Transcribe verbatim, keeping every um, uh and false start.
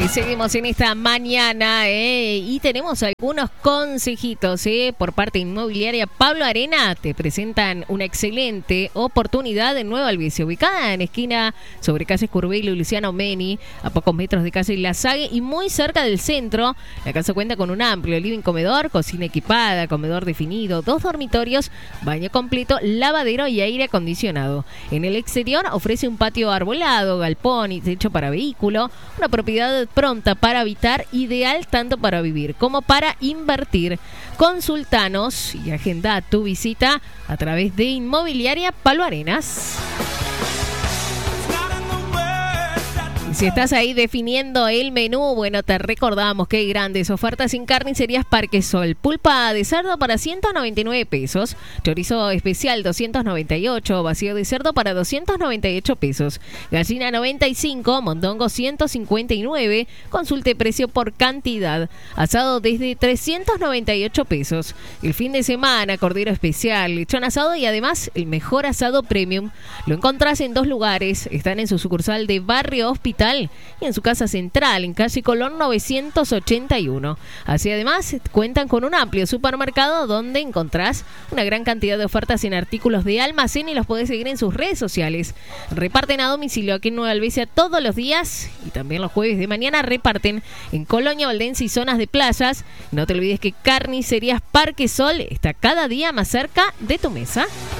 Y seguimos en esta mañana eh, y tenemos algunos consejitos eh, por parte inmobiliaria Pablo Arena. Te presentan una excelente oportunidad en Nueva Albicia, ubicada en esquina sobre calle Curvelo y Luciano Meni, a pocos metros de calle La Sague y muy cerca del centro. La casa cuenta con un amplio living comedor, cocina equipada, comedor definido, dos dormitorios, baño completo, lavadero y aire acondicionado. En el exterior ofrece un patio arbolado, galpón y techo para vehículo, una propiedad pronta para habitar, ideal tanto para vivir como para invertir. Consultanos y agenda tu visita a través de Inmobiliaria Pablo Arenas. Si estás ahí definiendo el menú, bueno, te recordamos que hay grandes ofertas en Carnicerías Parque Sol. Pulpa de cerdo para ciento noventa y nueve pesos, chorizo especial doscientos noventa y ocho, vacío de cerdo para doscientos noventa y ocho pesos, gallina noventa y cinco, mondongo ciento cincuenta y nueve, consulte precio por cantidad, asado desde trescientos noventa y ocho pesos. El fin de semana, cordero especial, lechón asado y además el mejor asado premium. Lo encontrás en dos lugares, están en su sucursal de Barrio Hospital y en su casa central en calle Colón novecientos ochenta y uno. Así además cuentan con un amplio supermercado donde encontrás una gran cantidad de ofertas en artículos de almacén y los podés seguir en sus redes sociales. Reparten a domicilio aquí en Nueva Albicia todos los días y también los jueves de mañana reparten en Colonia Valdense y zonas de playas. No te olvides que Carnicerías Parque Sol está cada día más cerca de tu mesa.